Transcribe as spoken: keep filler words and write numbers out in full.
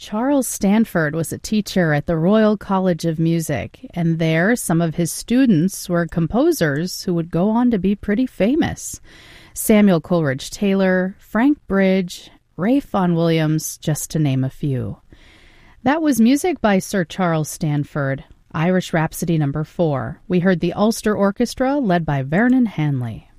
Charles Stanford was a teacher at the Royal College of Music, and there some of his students were composers who would go on to be pretty famous. Samuel Coleridge Taylor, Frank Bridge, Ralph Vaughan Williams, just to name a few. That was music by Sir Charles Stanford, Irish Rhapsody number four. We heard the Ulster Orchestra led by Vernon Hanley.